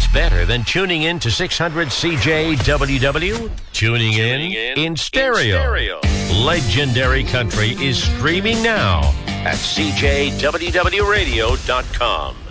What's better than tuning in to 600 CJWW? Tuning in stereo. Legendary Country is streaming now at cjwwradio.com.